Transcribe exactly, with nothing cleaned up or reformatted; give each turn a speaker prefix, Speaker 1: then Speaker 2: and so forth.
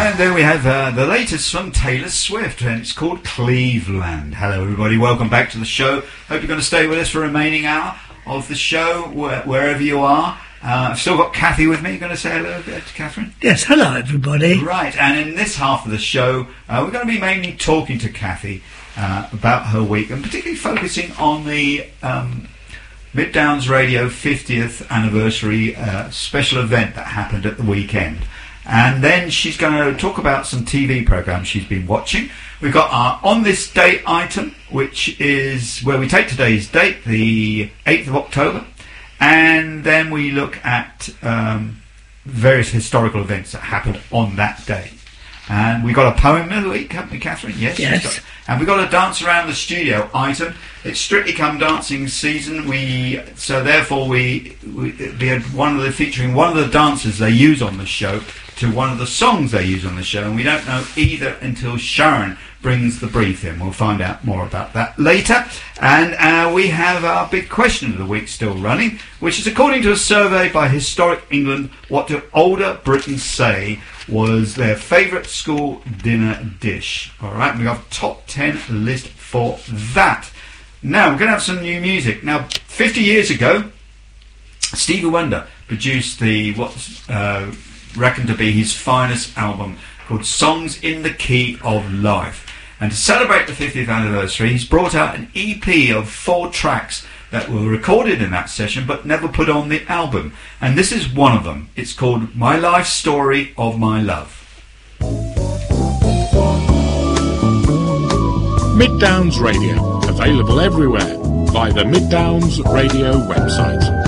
Speaker 1: And then we have uh, the latest from Taylor Swift, and it's called Cleveland. Hello everybody, welcome back to the show. Hope you're going to stay with us for the remaining hour of the show, wh- wherever you are. Uh, I've still got Kathy with me. You going to say hello to Catherine?
Speaker 2: Yes, hello everybody.
Speaker 1: Right, and in this half of the show, uh, we're going to be mainly talking to Kathy uh, about her week, and particularly focusing on the um, Mid Downs Radio fiftieth anniversary uh, special event that happened at the weekend. And then she's going to talk about some T V programmes she's been watching. We've got our On This Date item, which is where we take today's date, the eighth of October, and then we look at um, various historical events that happened on that day. And we got a poem of the week, haven't we, Catherine? Yes.
Speaker 2: Yes.
Speaker 1: Got, and we got a dance around the studio item. It's Strictly Come Dancing season. We so therefore we we, we had one of the featuring one of the dances they use on the show to one of the songs they use on the show, and we don't know either until Sharon brings the brief in. We'll find out more about that later. And uh, we have our big question of the week still running, which is, according to a survey by Historic England, what do older Britons say was their favourite school dinner dish? All right, we have a top ten list for that. Now, we're going to have some new music. Now, fifty years ago, Stevie Wonder produced the what's uh, reckoned to be his finest album, called Songs in the Key of Life. And to celebrate the fiftieth anniversary, he's brought out an E P of four tracks that were recorded in that session but never put on the album. And this is one of them. It's called My Life Story of My Love.
Speaker 3: Mid Downs Radio, available everywhere via the Mid Downs Radio website.